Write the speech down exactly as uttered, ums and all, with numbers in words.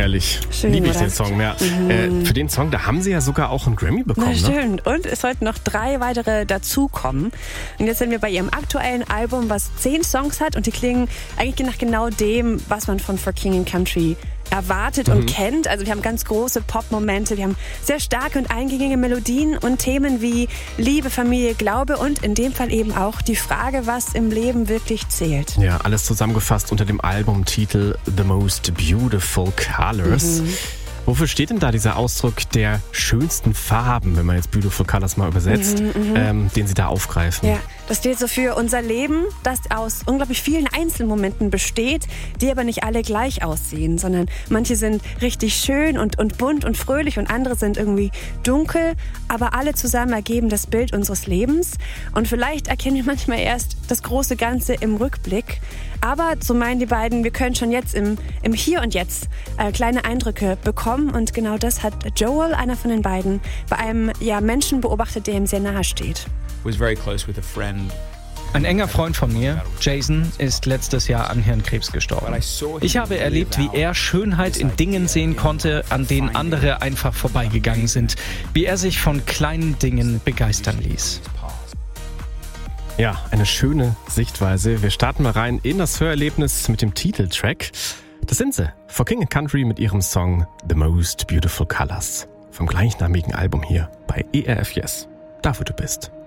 herrlich. Schön, Liebe ich oder? den Song. Ja. Mhm. Äh, für den Song, da haben sie ja sogar auch einen Grammy bekommen. Na, Ne? stimmt. Und es sollten noch drei weitere dazukommen. Und jetzt sind wir bei ihrem aktuellen Album, was zehn Songs hat. Und die klingen eigentlich nach genau dem, was man von For King and Country erwartet und Mhm. kennt. Also wir haben ganz große Pop-Momente, wir haben sehr starke und eingängige Melodien und Themen wie Liebe, Familie, Glaube und in dem Fall eben auch die Frage, was im Leben wirklich zählt. Ja, alles zusammengefasst unter dem Albumtitel The Most Beautiful Colors. Mhm. Wofür steht denn da dieser Ausdruck der schönsten Farben, wenn man jetzt Beautiful Colors mal übersetzt, Mhm, ähm, den sie da aufgreifen? Ja, das steht so für unser Leben, das aus unglaublich vielen Einzelmomenten besteht, die aber nicht alle gleich aussehen, sondern manche sind richtig schön und, und bunt und fröhlich und andere sind irgendwie dunkel, aber alle zusammen ergeben das Bild unseres Lebens. Und vielleicht erkennen wir manchmal erst das große Ganze im Rückblick. Aber so meinen die beiden, wir können schon jetzt im, im Hier und Jetzt äh, kleine Eindrücke bekommen. Und genau das hat Joel, einer von den beiden, bei einem ja, Menschen beobachtet, der ihm sehr nahe steht. Was very close with a friend. Ein enger Freund von mir, Jason, ist letztes Jahr an Hirnkrebs gestorben. Ich habe erlebt, wie er Schönheit in Dingen sehen konnte, an denen andere einfach vorbeigegangen sind. Wie er sich von kleinen Dingen begeistern ließ. Ja, eine schöne Sichtweise. Wir starten mal rein in das Hörerlebnis mit dem Titeltrack. Das sind sie, For King and Country mit ihrem Song The Most Beautiful Colors vom gleichnamigen Album hier bei E R F Yes. Da, wo du bist.